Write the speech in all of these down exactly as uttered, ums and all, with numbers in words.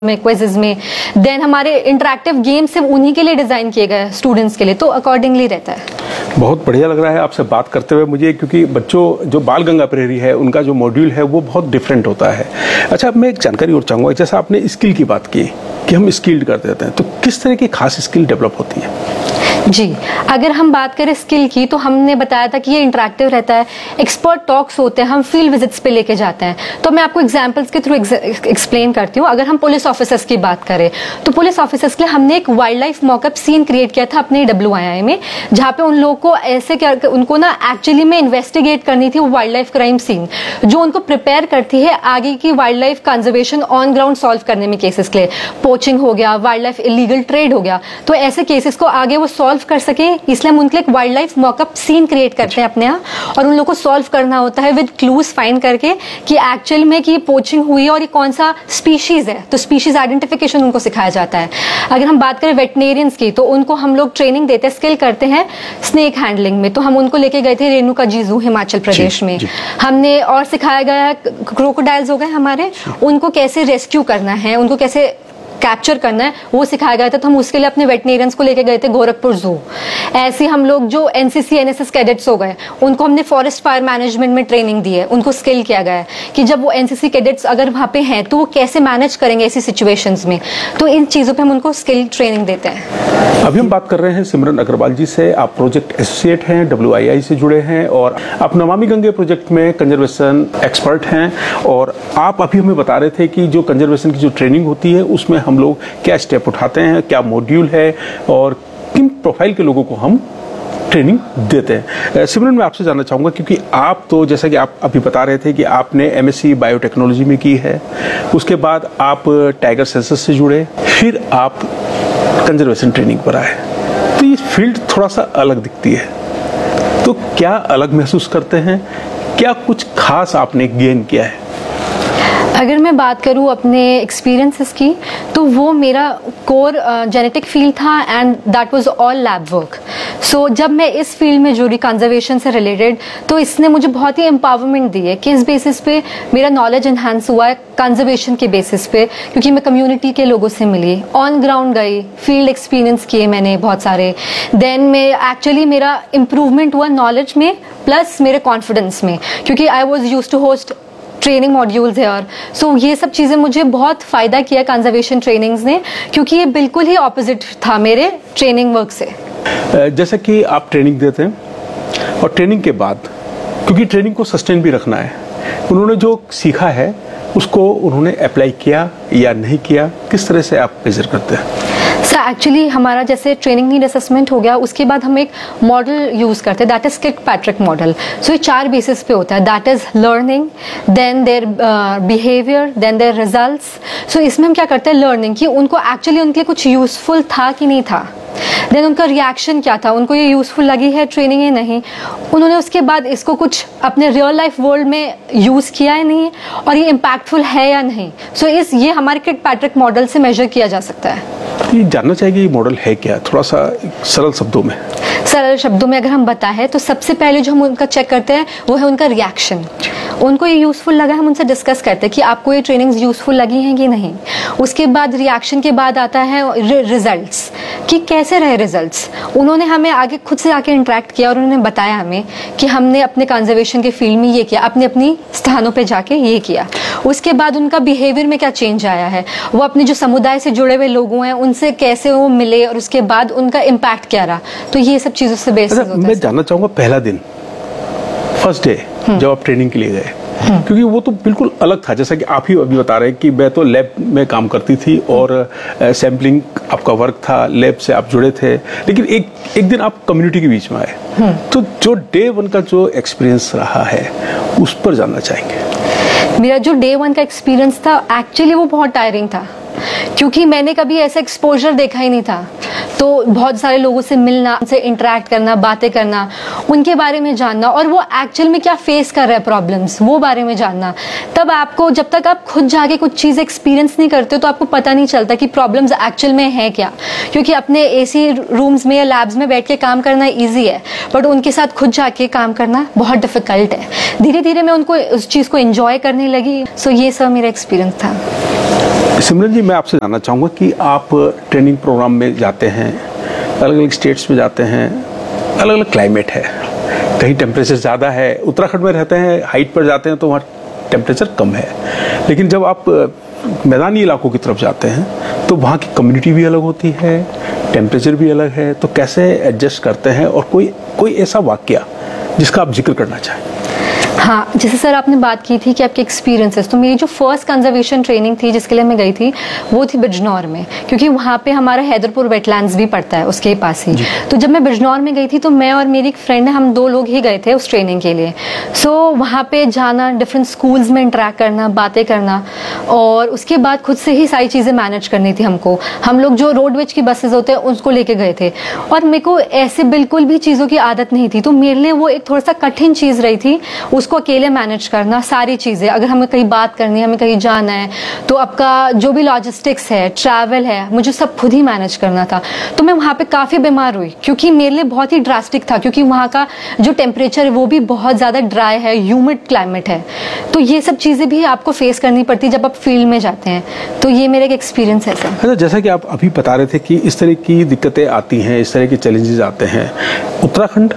में क्विज़ेस में। देन हमारे इंटरेक्टिव गेम सिर्फ उन्हीं के लिए डिज़ाइन किए गए स्टूडेंट्स के लिए, तो अकॉर्डिंगली रहता है। बहुत बढ़िया लग रहा है आपसे बात करते हुए मुझे, क्योंकि बच्चों जो बाल गंगा प्रेरी है उनका जो मॉड्यूल है वो बहुत डिफरेंट होता है। अच्छा, अब मैं एक जानकारी और चाहूँगा, जैसा आपने स्किल की बात की कि हम स्किल्ड कर देते हैं, तो किस तरह की खास स्किल डेवलप होती है? जी, अगर हम बात करें स्किल की, तो हमने बताया था कि ये इंटरेक्टिव रहता है, एक्सपर्ट टॉक्स होते हैं, हम फील्ड विजिट्स पे लेके जाते हैं। तो मैं आपको एग्जांपल्स के थ्रू एक्सप्लेन करती हूँ। अगर हम पुलिस ऑफिसर्स की बात करें, तो पुलिस ऑफिसर्स के लिए हमने एक wild life mock-up scene create किया था अपने डब्ल्यू आई आई में, जहाँ पे उन लोगों को ऐसे क्या, उनको ना एक्चुअली में इन्वेस्टिगेट करनी थी वो वाइल्ड लाइफ क्राइम सीन, जो उनको प्रिपेयर करती है आगे की wild life conservation on ground solve करने में केसेस के लिए। पोचिंग हो गया, वाइल्ड लाइफ इलीगल ट्रेड हो गया, तो ऐसे केसेस को आगे वो सॉल्व कर सके, इसलिए हम उनके लिए एक wild life mock-up scene create करते हैं अपने यहाँ, और उन लोगों को सॉल्व करना होता है विद क्लूज फाइंड करके कि एक्चुअल में कि पोचिंग हुई है और ये कौन सा स्पीशीज है, तो स्पीशीज आइडेंटिफिकेशन उनको सिखाया जाता है। अगर हम बात करें वेटनेरियंस की, तो उनको हम लोग ट्रेनिंग देते हैं, स्किल करते हैं स्नेक हैंडलिंग में, तो हम उनको लेके गए थे रेणुका जी जू हिमाचल प्रदेश में। हमने और सिखाया गया है क्रोकोडाइल्स हो गए हमारे, उनको कैसे रेस्क्यू करना है, उनको कैसे कैप्चर करना है, वो सिखाया गया था। तो हम उसके लिए अपने वेटनेरियंस को लेके गए थे गोरखपुर जू। ऐसे हम लोग जो एनसीसी एनएसएस कैडेट्स हो गए, उनको हमने फॉरेस्ट फायर मैनेजमेंट में ट्रेनिंग दी है, उनको स्किल किया गया है कि जब वो एनसीसी कैडेट्स अगर वहां पे हैं तो वो कैसे मैनेज करेंगे ऐसी सिचुएशंस में। तो इन चीजों पे हम उनको स्किल ट्रेनिंग देते हैं। अभी हम बात कर रहे हैं सिमरन अग्रवाल जी से। आप प्रोजेक्ट एसोसिएट हैं, डब्ल्यू आई आई से जुड़े हैं, और आप नमामि गंगे प्रोजेक्ट में कंजर्वेशन एक्सपर्ट हैं। और आप अभी हमें बता रहे थे कि जो कंजर्वेशन की जो ट्रेनिंग होती है उसमें हम लोग क्या स्टेप उठाते हैं, क्या मॉड्यूल है और किन प्रोफाइल के लोगों को हम ट्रेनिंग देते हैं। सिमरन, मैं आपसे जानना चाहूँगा, क्योंकि आप तो जैसा कि आप अभी बता रहे थे कि आपने एमएससी बायोटेक्नोलॉजी में की है, उसके बाद आप टाइगर सेंसस से जुड़े, फिर आप कंजर्वेशन ट्रेनिंग पर आए, तो ये फील्ड थोड़ा सा अलग दिखती है, तो क्या अलग महसूस करते हैं? क्या कुछ खास आपने गेन किया है? अगर मैं बात करूं अपने एक्सपीरियंसेस की, तो वो मेरा कोर जेनेटिक फील्ड था and that was all lab work. सो जब मैं इस फील्ड में जुड़ी कंजर्वेशन से रिलेटेड, तो इसने मुझे बहुत ही एम्पावरमेंट दी है। किस बेसिस पे मेरा नॉलेज एनहांस हुआ है? कंजर्वेशन के बेसिस पे, क्योंकि मैं कम्युनिटी के लोगों से मिली, ऑन ग्राउंड गई, फील्ड एक्सपीरियंस किए मैंने बहुत सारे। देन में एक्चुअली मेरा इम्प्रूवमेंट हुआ नॉलेज में प्लस मेरे कॉन्फिडेंस में, क्योंकि I was use to host training modules है। और सो ये सब चीज़ें मुझे बहुत फ़ायदा किया कंजर्वेशन ट्रेनिंग्स ने, क्योंकि ये बिल्कुल ही ऑपोजिट था मेरे ट्रेनिंग वर्क से। जैसा कि आप ट्रेनिंग देते हैं और ट्रेनिंग के बाद, क्योंकि ट्रेनिंग को सस्टेन भी रखना है, उन्होंने जो सीखा है उसको उन्होंने अप्लाई किया या नहीं किया, किस तरह से आप मेजर करते हैं? सर एक्चुअली हमारा जैसे ट्रेनिंग नीड असेसमेंट हो गया, उसके बाद हम एक मॉडल यूज़ करते हैं, दैट इज किर्कपैट्रिक मॉडल। सो ये चार बेसिस पे होता है, that is learning, then their behaviour, then there results. सो इसमें हम क्या करते हैं, लर्निंग कि उनको एक्चुअली उनके लिए कुछ यूजफुल था कि नहीं था, देन उनका रिएक्शन क्या था, उनको ये यूजफुल लगी है ट्रेनिंग या नहीं, उन्होंने उसके बाद इसको कुछ अपने रियल लाइफ वर्ल्ड में यूज़ किया है नहीं, और ये इम्पैक्टफुल है या नहीं। सो so, इस ये हमारे किर्कपैट्रिक मॉडल से मेजर किया जा सकता है। ये जानना चाहिए ये मॉडल है क्या, थोड़ा सा सरल शब्दों में। सरल शब्दों में अगर हम बताएं, तो सबसे पहले जो हम उनका चेक करते हैं वो है उनका रिएक्शन। उनको ये यूजफुल लगा, हम उनसे डिस्कस करते हैं कि आपको ये ट्रेनिंग्स यूजफुल लगी हैं कि नहीं। उसके बाद रिएक्शन के बाद आता है रिजल्ट्स, कि कैसे रहे रिजल्ट्स। उन्होंने हमें आगे खुद से आके इंटरेक्ट किया और उन्होंने बताया हमें कि हमने अपने कंजर्वेशन के फील्ड में ये किया, अपने अपनी स्थानों पे जाके ये किया। उसके बाद उनका बिहेवियर में क्या चेंज आया है, वो अपने जो समुदाय से जुड़े हुए लोगों हैं उनसे कैसे वो मिले, और उसके बाद उनका इम्पैक्ट क्या रहा। तो ये सब चीजों से बेस होता है। मैं जानना चाहूंगा पहला दिन, फर्स्ट डे जब आप ट्रेनिंग के लिए गए, क्योंकि वो तो बिल्कुल अलग था, जैसा कि आप ही अभी बता रहे हैं कि मैं तो लैब में काम करती थी और सैम्पलिंग आपका वर्क था, लैब से आप जुड़े थे, लेकिन एक एक दिन आप कम्युनिटी के बीच में आए, तो जो डे वन का जो एक्सपीरियंस रहा है उस पर जानना चाहेंगे। मेरा जो डे वन का एक्सपीरियंस था एक्चुअली वो बहुत टायरिंग था, क्योंकि मैंने कभी ऐसा एक्सपोजर देखा ही नहीं था। तो बहुत सारे लोगों से मिलना, उनसे इंटरेक्ट करना, बातें करना, उनके बारे में जानना और वो एक्चुअल में क्या फेस कर रहे हैं प्रॉब्लम्स, वो बारे में जानना। तब आपको, जब तक आप खुद जाके कुछ चीज़ एक्सपीरियंस नहीं करते तो आपको पता नहीं चलता कि प्रॉब्लम्स एक्चुअल में है क्या। क्योंकि अपने एसी रूम्स में या लैब्स में बैठ के काम करना ईजी है, बट उनके साथ खुद जाके काम करना बहुत डिफिकल्ट है। धीरे धीरे मैं उनको उस चीज़ को एंजॉय करने लगी। सो ये सब मेरा एक्सपीरियंस था। सिमरन जी, मैं आपसे जानना चाहूँगा कि आप ट्रेनिंग प्रोग्राम में जाते हैं, अलग अलग स्टेट्स में जाते हैं, अलग अलग क्लाइमेट है, कहीं टेम्परेचर ज़्यादा है, उत्तराखंड में रहते हैं, हाइट पर जाते हैं तो वहाँ टेम्परेचर कम है, लेकिन जब आप मैदानी इलाकों की तरफ जाते हैं तो वहाँ की कम्युनिटी भी अलग होती है, टेम्परेचर भी अलग है, तो कैसे एडजस्ट करते हैं? और कोई कोई ऐसा वाकया जिसका आप जिक्र करना चाहें? हाँ, जैसे सर आपने बात की थी कि आपके एक्सपीरियंसेस, तो मेरी जो फर्स्ट कंजर्वेशन ट्रेनिंग थी जिसके लिए मैं गई थी वो थी बिजनौर में, क्योंकि वहाँ पे हमारा हैदरपुर वेटलैंड्स भी पड़ता है उसके पास ही। तो जब मैं बिजनौर में गई थी तो मैं और मेरी एक फ्रेंड है, हम दो लोग ही गए थे उस ट्रेनिंग के लिए। सो so, वहाँ पे जाना, डिफरेंट स्कूल्स में इंटरेक्ट करना, बातें करना, और उसके बाद खुद से ही सारी चीज़ें मैनेज करनी थी हमको। हम लोग जो रोडवेज की बसेज होते हैं उसको लेके गए थे, और मेरे को ऐसे बिल्कुल भी चीज़ों की आदत नहीं थी, तो मेरे लिए वो एक थोड़ा सा कठिन चीज़ रही थी उसको अकेले मैनेज करना, सारी चीज़ें। अगर हमें कहीं बात करनी है, हमें कहीं जाना है, तो आपका जो भी लॉजिस्टिक्स है, ट्रैवल है, मुझे सब खुद ही मैनेज करना था। तो मैं वहाँ पे काफ़ी बीमार हुई, क्योंकि मेरे लिए बहुत ही ड्रास्टिक था, क्योंकि वहाँ का जो टेम्परेचर है वो भी बहुत ज़्यादा ड्राई है, ह्यूमिड क्लाइमेट है। तो ये सब चीज़ें भी आपको फेस करनी पड़ती जब आप फील्ड में जाते हैं। तो ये मेरा एक एक्सपीरियंस है सर। अच्छा, जैसा कि आप अभी बता रहे थे कि इस तरह की दिक्कतें आती हैं, इस तरह के चैलेंजेस आते हैं, उत्तराखंड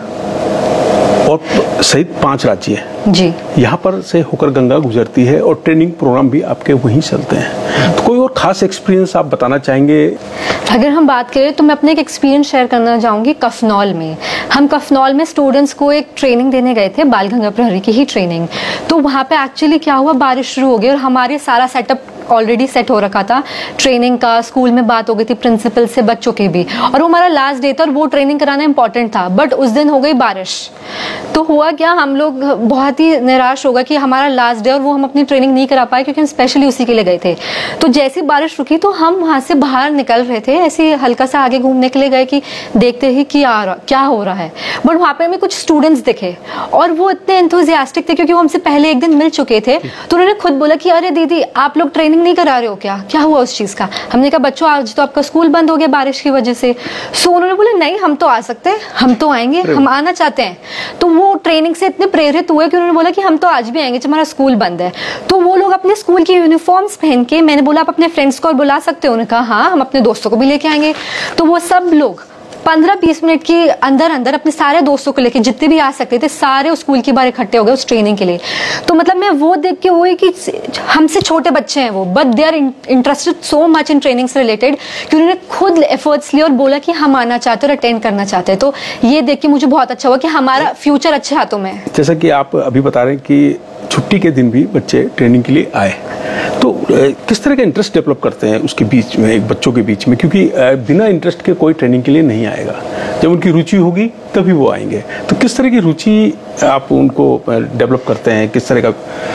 और सहित पांच राज्य हैं जी, यहाँ पर से होकर गंगा गुजरती है और ट्रेनिंग प्रोग्राम भी आपके वहीं चलते हैं, तो कोई और खास एक्सपीरियंस आप बताना चाहेंगे? अगर हम बात करें तो मैं अपने एक एक्सपीरियंस शेयर करना चाहूँगी। कफनौल में, हम कफनौल में स्टूडेंट्स को एक ट्रेनिंग देने गए थे, बाल गंगा प्रहरी की ही ट्रेनिंग। तो वहाँ पे एक्चुअली क्या हुआ, बारिश शुरू हो गई और हमारे सारा सेटअप ऑलरेडी सेट हो रखा था ट्रेनिंग का, स्कूल में बात हो गई थी प्रिंसिपल से, बच्चों के भी, और वो हमारा लास्ट डे था और वो ट्रेनिंग कराना इंपॉर्टेंट था। बट उस दिन हो गई बारिश, तो हुआ क्या, हम लोग बहुत ही निराश हो गए कि हमारा लास्ट डे और वो हम अपनी ट्रेनिंग नहीं करा पाए, क्योंकि हम स्पेशली उसी के लिए गए थे। तो जैसी बारिश रुकी तो हम वहां से बाहर निकल रहे थे, ऐसे हल्का सा आगे घूमने के लिए गए कि देखते ही कि आ क्या हो रहा है। बट वहां पे हमें कुछ स्टूडेंट्स दिखे और वो इतने एंथुसियास्टिक थे, क्योंकि वो हमसे पहले एक दिन मिल चुके थे। तो उन्होंने खुद बोला कि अरे दीदी, आप लोग ट्रेनिंग नहीं करा रहे हो क्या, क्या हुआ उस चीज का? हमने कहा बच्चों, आज तो आपका स्कूल बंद हो गया बारिश की वजह से। सो उन्होंने बोला नहीं, हम तो आ सकते हैं, हम तो आएंगे, हम आना चाहते हैं। तो वो ट्रेनिंग से इतने प्रेरित हुए कि उन्होंने बोला कि हम तो आज भी आएंगे जब हमारा स्कूल बंद है। तो वो लोग अपने स्कूल की यूनिफॉर्म्स पहन के, मैंने बोला आप अपने फ्रेंड्स को बुला सकते हो? उन्होंने कहा हाँ, हम अपने दोस्तों को भी लेके आएंगे। तो वो सब लोग पंद्रह बीस मिनट के अंदर अंदर अपने सारे दोस्तों को लेके, जितने भी आ सकते थे, सारे उस स्कूल के बाहर इकट्ठे हो गए उस ट्रेनिंग के लिए। तो मतलब मैं वो देख के वो कि हमसे छोटे बच्चे हैं वो, but they are interested so much in training से रिलेटेड कि उन्होंने खुद एफर्ट्स लिए और बोला कि हम आना चाहते हैं और अटेंड करना चाहते हैं। तो ये देख के मुझे बहुत अच्छा हुआ कि हमारा फ्यूचर अच्छे हाथों में है। जैसा कि आप अभी बता रहे हैं कि छुट्टी के दिन भी बच्चे ट्रेनिंग के लिए आए, तो किस तरह का इंटरेस्ट डेवलप करते हैं उसके बीच में, एक बच्चों के बीच में? क्योंकि बिना इंटरेस्ट के कोई ट्रेनिंग के लिए नहीं आएगा, जब उनकी रुचि होगी तभी वो आएंगे। तो किस तरह की रुचि आप उनको डेवलप करते हैं, किस तरह का?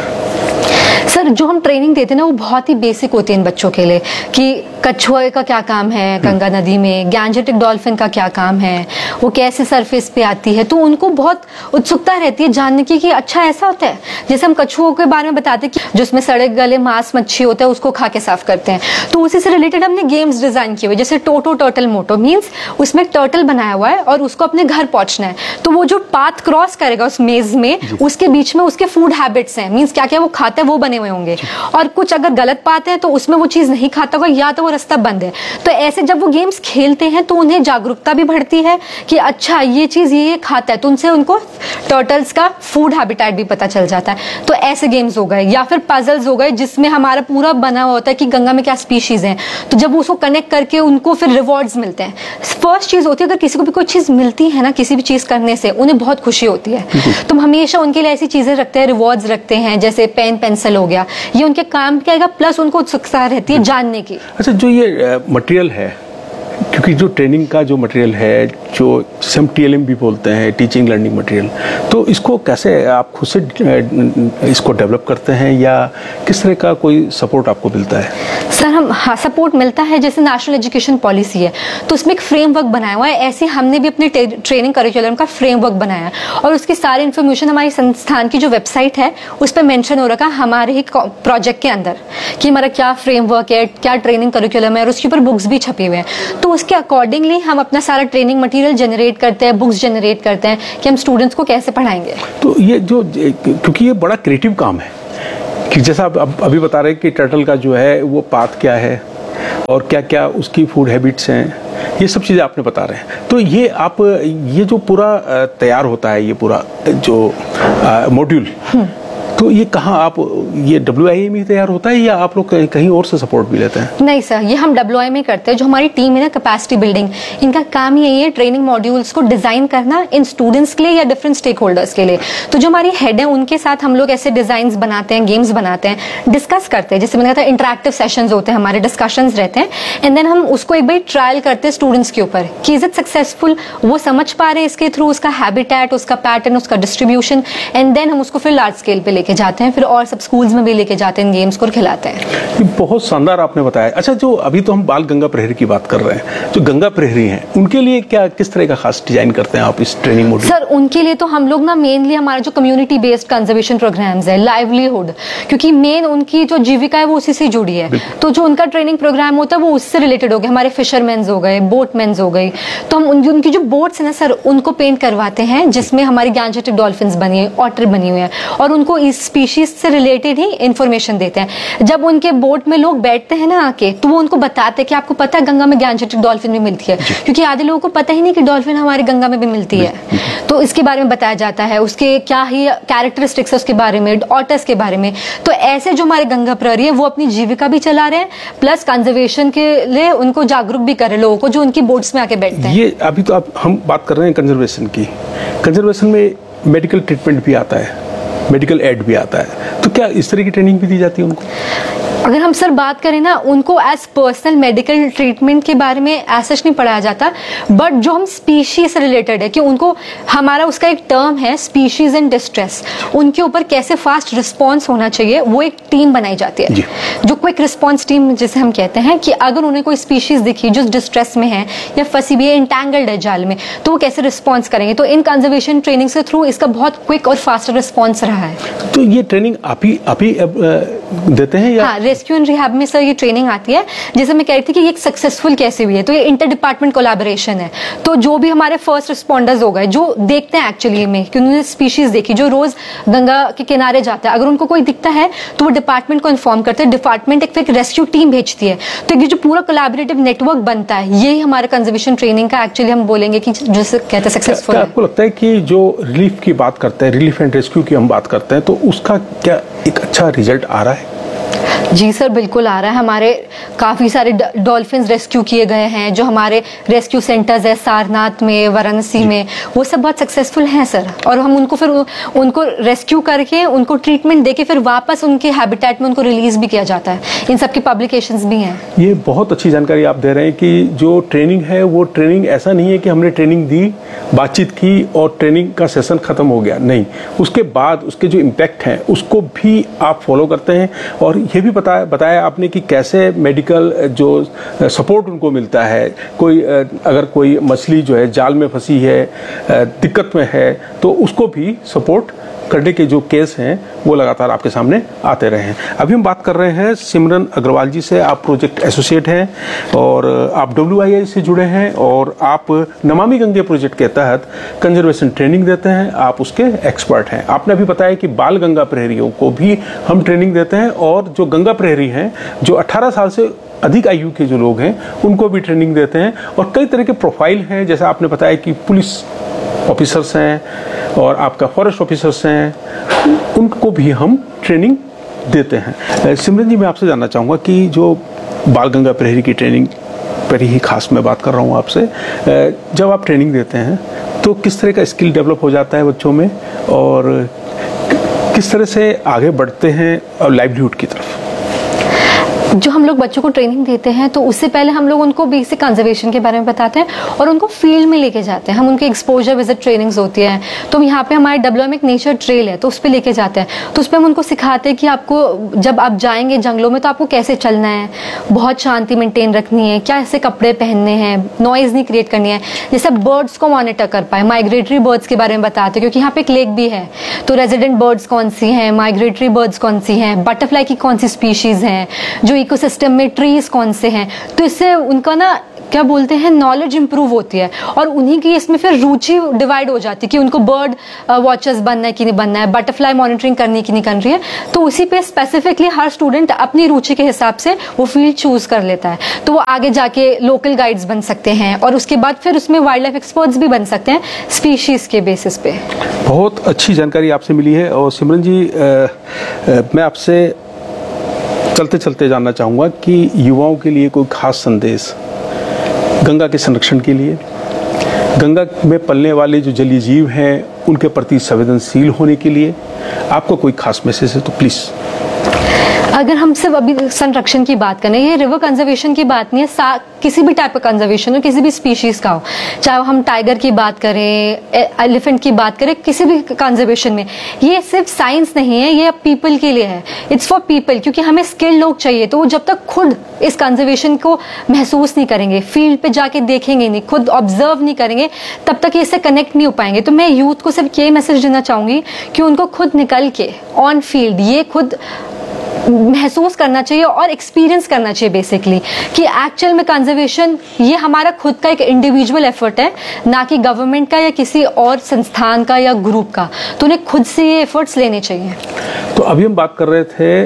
सर, जो हम ट्रेनिंग देते हैं ना वो बहुत ही बेसिक होती है इन बच्चों के लिए, कि कछुए का क्या काम है गंगा नदी में, गैंजेटिक डॉल्फिन का क्या काम है, वो कैसे सरफेस पे आती है। तो उनको बहुत उत्सुकता रहती है जानने की कि अच्छा ऐसा होता है। जैसे हम कछुओं के बारे में बताते हैं कि जो उसमें सड़े गले मांस मच्छी होता है उसको खा के साफ करते हैं, तो उसी से रिलेटेड हमने गेम्स डिजाइन किए हुए, जैसे टोटो टर्टल मोटो, मीन्स उसमें एक टर्टल बनाया हुआ है और उसको अपने घर पहुंचना है। तो वो जो पाथ क्रॉस करेगा उस मेज में, उसके बीच में उसके फूड हैबिट्स हैं, मीन्स क्या क्या वो खाता है वो बने हुए होंगे, और कुछ अगर गलत पाते हैं तो उसमें वो चीज नहीं खाता होगा, या तो वो रास्ता बंद है। तो ऐसे जब वो गेम्स खेलते हैं तो उन्हें जागरूकता भी बढ़ती है कि अच्छा ये चीज ये खाता है, तो उनसे उनको टर्टल्स का फूड हैबिटेट भी पता चल जाता है। तो ऐसे गेम्स हो गए, या फिर पजल्स हो गए जिसमें हमारा पूरा बना हुआ होता है कि गंगा में क्या स्पीशीज हैं, तो जब उसको कनेक्ट करके उनको फिर रिवॉर्ड्स मिलते हैं। फर्स्ट चीज होती है, अगर किसी को भी कोई चीज मिलती है ना, किसी भी चीज करने से उन्हें बहुत खुशी होती है, तो हम हमेशा उनके लिए ऐसी चीजें रखते हैं, रिवॉर्ड्स रखते हैं, जैसे पेन पेंसिल हो गया, ये उनके काम क्या आएगा, प्लस उनको उत्सुकता रहती है जानने की। अच्छा, जो ये मटेरियल है क्योंकि जो ट्रेनिंग का जो मटेरियल है, जो हम टी एल एम भी बोलते हैं, टीचिंग लर्निंग मटेरियल, तो इसको कैसे आप खुद से इसको डेवलप करते हैं या किस तरह का कोई सपोर्ट आपको मिलता है? सर हम हाँ सपोर्ट मिलता है, जैसे नेशनल एजुकेशन पॉलिसी है तो उसमें एक फ्रेमवर्क बनाया हुआ है, ऐसे हमने भी अपने ट्रेनिंग करिकुलम का फ्रेमवर्क बनाया है और उसकी सारी इन्फॉर्मेशन हमारी संस्थान की जो वेबसाइट है उस पर मेंशन हो रखा है हमारे ही प्रोजेक्ट के अंदर कि हमारा क्या फ्रेमवर्क है, क्या ट्रेनिंग करिकुलम है और उसके ऊपर बुक्स भी छपे हुए हैं। तो उसके अकॉर्डिंगली हम अपना सारा ट्रेनिंग मटेरियल जनरेट करते हैं, बुक्स जनरेट करते हैं कि हम स्टूडेंट्स को कैसे पढ़ाएंगे। तो ये जो, क्योंकि ये बड़ा क्रिएटिव काम है कि जैसा आप अभी बता रहे हैं कि टर्टल का जो है वो पाथ क्या है और क्या क्या उसकी फूड हैबिट्स हैं, ये सब चीज़ें आपने बता रहे हैं। तो ये आप ये जो पूरा तैयार होता है, ये पूरा जो मॉड्यूल, तो ये कहाँ आप ये डब्ल्यू आई ए में तैयार होता है या आप लोग कहीं, कहीं और से सपोर्ट भी लेते हैं? नहीं सर, ये हम डब्ल्यू आई में करते हैं। जो हमारी टीम है ना, कैपेसिटी बिल्डिंग, इनका काम यही है ट्रेनिंग मॉड्यूल्स को डिजाइन करना इन स्टूडेंट्स के लिए या डिफरेंट स्टेक होल्डर्स के लिए। तो जो हमारी हेड है उनके साथ हम लोग ऐसे डिजाइन बनाते हैं, गेम्स बनाते हैं, डिस्कस करते हैं, जैसे मैंने कहा था इंटरेक्टिव सेशंस होते हैं, हमारे डिस्कशंस रहते हैं एंड देन हम उसको एक बार ट्रायल करते हैं स्टूडेंट्स के ऊपर कि इज इट सक्सेसफुल, वो समझ पा रहे हैं इसके थ्रू, उसका हैबिटेट, उसका पैटर्न, उसका डिस्ट्रीब्यूशन, एंड देन हम उसको फिर लार्ज स्केल पे लेके जाते हैं, फिर और सब स्कूल्स में भी लेके जाते हैं, गेम्स को खिलाते हैं। ये बहुत शानदार आपने बताया। अच्छा, जो अभी तो हम बाल गंगा प्रहरी की बात कर रहे हैं, जो गंगा प्रहरी हैं उनके लिए क्या किस तरह का खास डिजाइन करते हैं आप इस ट्रेनिंग मॉड्यूल? सर उनके लिए तो हम लोग ना मेनली हमारा जो कम्युनिटी बेस्ड कंजर्वेशन प्रोग्राम्स है, लाइवलीहुड, क्योंकि मेन उनकी जो जीविका है वो उसी से जुड़ी है, तो जो उनका ट्रेनिंग प्रोग्राम होता है वो उससे रिलेटेड हो गए। हमारे फिशरमैन्स हो गए, बोटमैन्स हो गई, तो हम उन, उनकी जो बोट्स है ना सर उनको पेंट करवाते हैं जिसमें हमारी गैंजेटिक डॉल्फिन्स बनी है, ऑटर बनी हुई है, और उनको इस स्पीशीज से रिलेटेड ही इंफॉर्मेशन देते हैं। जब उनके बोट में लोग बैठते हैं ना आके, तो वो उनको बताते हैं कि आपको पता है गंगा में गैंजेटिक डॉल्फिन भी मिलती है, क्योंकि आधे लोगों को पता ही नहीं कि डॉल्फिन हमारी गंगा में भी मिलती है। तो इसके बारे में बताया जाता है, उसके क्या ही कैरेक्टरिस्टिक्स है उसके बारे में, ऑटर्स के बारे में। तो ऐसे जो हमारे गंगा प्रहरी है वो अपनी जीविका भी चला रहे हैं, प्लस कंजर्वेशन के लिए उनको जागरूक भी कर रहे हैं लोगों को जो उनकी बोट्स में आके बैठते हैं। ये अभी तो आप हम बात कर रहे हैं कंजर्वेशन की। कंजर्वेशन में मेडिकल ट्रीटमेंट भी आता है, मेडिकल एड भी आता है, तो क्या इस तरह की ट्रेनिंग भी दी जाती है उनको? अगर हम सर बात करें ना, उनको एज पर्सनल मेडिकल ट्रीटमेंट के बारे में ऐसा नहीं पढ़ाया जाता, बट जो हम स्पीशीज से रिलेटेड है कि उनको हमारा उसका एक टर्म है स्पीशीज इन डिस्ट्रेस, उनके ऊपर कैसे फास्ट रिस्पॉन्स होना चाहिए वो एक टीम बनाई जाती है, जो क्विक रिस्पॉन्स टीम जिसे हम कहते हैं, कि अगर उन्हें कोई स्पीशीज दिखी जो डिस्ट्रेस में है या फंसी हुई है, इंटैंगल्ड है जाल में, तो वो कैसे रिस्पॉन्स करेंगे। तो इन कंजर्वेशन ट्रेनिंग के थ्रू इसका बहुत क्विक और फास्ट रिस्पॉन्स रहा है। तो ये ट्रेनिंग आप ही आप ही देते हैं या? हाँ, रेस्क्यू एंड रिहैब में सर ये ट्रेनिंग आती है। जैसे मैं कह रही थी कि ये सक्सेसफुल कैसे हुई है, तो ये इंटर डिपार्टमेंट कोलैबोरेशन है। तो जो भी हमारे फर्स्ट रिस्पॉन्डर्स हो गए जो देखते हैं एक्चुअली में कि उन्होंने स्पीशीज देखी, जो रोज गंगा के किनारे जाता है, अगर उनको कोई दिखता है तो वो डिपार्टमेंट को इन्फॉर्म करते हैं, डिपार्टमेंट एक फिर रेस्क्यू टीम भेजती है। तो ये जो पूरा कोलैबोरेटिव नेटवर्क बनता है, ये हमारे कंजर्वेशन ट्रेनिंग का एक्चुअली हम बोलेंगे कि जैसे कहते हैं सक्सेसफुल है। आपको लगता है कि जो रिलीफ की बात करते हैं, रिलीफ एंड रेस्क्यू की हम बात करते हैं, तो उसका क्या एक अच्छा रिजल्ट आ रहा है? जी सर, बिल्कुल आ रहा है। हमारे काफ़ी सारे डॉल्फिन रेस्क्यू किए गए हैं, जो हमारे रेस्क्यू सेंटर्स है सारनाथ में, वाराणसी में, वो सब बहुत सक्सेसफुल हैं सर। और हम उनको फिर उनको रेस्क्यू करके उनको ट्रीटमेंट देके फिर वापस उनके हैबिटेट में उनको रिलीज भी किया जाता है। इन सब की पब्लिकेशंस भी हैं। ये बहुत अच्छी जानकारी आप दे रहे हैं कि जो ट्रेनिंग है वो ट्रेनिंग ऐसा नहीं है कि हमने ट्रेनिंग दी, बातचीत की और ट्रेनिंग का सेशन खत्म हो गया, नहीं, उसके बाद उसके जो इम्पैक्ट हैं उसको भी आप फॉलो करते हैं। और ये भी बताया बताया आपने कि कैसे मेडिकल जो सपोर्ट उनको मिलता है, कोई अगर कोई मछली जो है जाल में फंसी है, दिक्कत में है, तो उसको भी सपोर्ट करने के जो केस हैं वो लगातार आपके सामने आते रहे हैं। अभी हम बात कर रहे हैं सिमरन अग्रवाल जी से। आप प्रोजेक्ट एसोसिएट हैं और आप डब्ल्यू आई आई से जुड़े हैं और आप नमामि गंगे प्रोजेक्ट के तहत कंजर्वेशन ट्रेनिंग देते हैं, आप उसके एक्सपर्ट हैं। आपने अभी बताया कि बाल गंगा प्रहरियों को भी हम ट्रेनिंग देते हैं और जो गंगा प्रहरी हैं जो अठारह साल से अधिक आयु के जो लोग हैं उनको भी ट्रेनिंग देते हैं। और कई तरह के प्रोफाइल हैं, जैसा आपने बताया कि पुलिस ऑफिसर्स हैं और आपका फॉरेस्ट ऑफिसर्स हैं, उनको भी हम ट्रेनिंग देते हैं। सिमरन जी, मैं आपसे जानना चाहूँगा कि जो बाल गंगा प्रहरी की ट्रेनिंग पर ही खास मैं बात कर रहा हूँ आपसे, जब आप ट्रेनिंग देते हैं तो किस तरह का स्किल डेवलप हो जाता है बच्चों में और किस तरह से आगे बढ़ते हैं लाइवलीहुड की तरफ? जो हम लोग बच्चों को ट्रेनिंग देते हैं तो उससे पहले हम लोग उनको बेसिक कंजर्वेशन के बारे में बताते हैं और उनको फील्ड में लेके जाते हैं। हम उनके एक्सपोजर विजिट ट्रेनिंग्स होती है, तो यहाँ पे हमारे डब्ल्यू एम एक नेचर ट्रेल है तो उस पर लेके जाते हैं। तो उस पर हम उनको सिखाते हैं कि आपको जब आप जाएंगे जंगलों में तो आपको कैसे चलना है, बहुत शांति मेंटेन रखनी है, क्या ऐसे कपड़े पहनने हैं, नॉइज नहीं क्रिएट करनी है, जैसे बर्ड्स को मॉनिटर कर पाए। माइग्रेटरी बर्ड्स के बारे में बताते हैं क्योंकि यहाँ पे एक लेक भी है, तो रेजिडेंट बर्ड्स कौन सी हैं, माइग्रेटरी बर्ड्स कौन सी हैं, बटरफ्लाई की कौन सी स्पीशीज हैं, जो इकोसिस्टम में ट्रीज कौन से हैं। तो इससे उनका ना क्या बोलते हैं नॉलेज इंप्रूव होती है और उन्हीं की इसमें फिर रुचि डिवाइड हो जाती है कि उनको बर्ड वॉचर्स बनना है कि नहीं बनना है, बटरफ्लाई मॉनिटरिंग करनी कि नहीं करनी है। तो उसी पे स्पेसिफिकली हर स्टूडेंट अपनी रुचि के हिसाब से वो फील्ड चूज कर लेता है, तो वो आगे जाके लोकल गाइड्स बन सकते हैं और उसके बाद फिर उसमें वाइल्ड लाइफ एक्सपर्ट्स भी बन सकते हैं स्पीशीज के बेसिस पे। बहुत अच्छी जानकारी आपसे मिली है। और सिमरन जी, आ, आ, मैं आपसे चलते चलते जानना चाहूँगा कि युवाओं के लिए कोई खास संदेश गंगा के संरक्षण के लिए, गंगा में पलने वाले जो जलीय जीव हैं उनके प्रति संवेदनशील होने के लिए आपको कोई खास मैसेज है तो प्लीज़। अगर हम सिर्फ अभी संरक्षण की बात करें, ये रिवर कंजर्वेशन की बात नहीं है, किसी भी टाइप का कंजर्वेशन हो, किसी भी स्पीशीज का हो, चाहे हम टाइगर की बात करें, एलिफेंट की बात करें, किसी भी कंजर्वेशन में, ये सिर्फ साइंस नहीं है, ये पीपल के लिए है, इट्स फॉर पीपल। क्योंकि हमें स्किल्ड लोग चाहिए, तो वो जब तक खुद इस कंजर्वेशन को महसूस नहीं करेंगे, फील्ड पे जाके देखेंगे नहीं, खुद ऑब्जर्व नहीं करेंगे, तब तक इससे कनेक्ट नहीं हो पाएंगे। तो मैं यूथ को सिर्फ ये मैसेज देना चाहूंगी कि उनको खुद निकल के ऑन फील्ड ये खुद महसूस करना चाहिए और एक्सपीरियंस करना चाहिए बेसिकली कि एक्चुअल में कंजर्वेशन ये हमारा खुद का एक इंडिविजुअल एफर्ट है, ना कि गवर्नमेंट का या किसी और संस्थान का या ग्रुप का। तो उन्हें खुद से ये एफर्ट्स लेने चाहिए। तो अभी हम बात कर रहे थे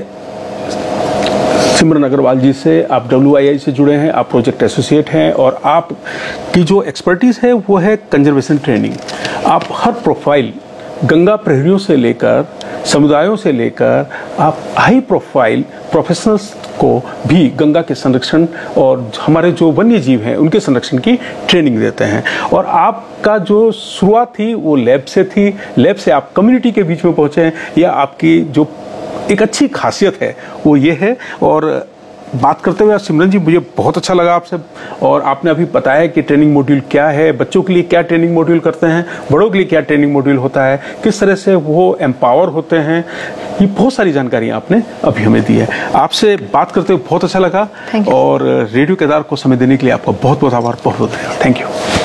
सिमरन अग्रवाल जी से। आप डब्ल्यू आई आई से जुड़े हैं, आप प्रोजेक्ट एसोसिएट हैं और आप की जो एक्सपर्टीज है वो है कंजर्वेशन ट्रेनिंग। आप हर प्रोफाइल गंगा प्रहरियों से लेकर समुदायों से लेकर आप हाई प्रोफाइल प्रोफेशनल्स को भी गंगा के संरक्षण और हमारे जो वन्य जीव हैं उनके संरक्षण की ट्रेनिंग देते हैं। और आपका जो शुरुआत थी वो लैब से थी, लैब से आप कम्युनिटी के बीच में पहुंचे हैं। यह आपकी जो एक अच्छी खासियत है वो ये है। और बात करते हुए सिमरन जी मुझे बहुत अच्छा लगा आपसे, और आपने अभी बताया कि ट्रेनिंग मॉड्यूल क्या है, बच्चों के लिए क्या ट्रेनिंग मॉड्यूल करते हैं, बड़ों के लिए क्या ट्रेनिंग मॉड्यूल होता है, किस तरह से वो एम्पावर होते हैं, ये बहुत सारी जानकारी आपने अभी हमें दी है। आपसे बात करते हुए बहुत अच्छा लगा और रेडियो केदार को समय देने के लिए आपका बहुत बहुत आभार, बहुत बहुत धन्यवाद। Thank you.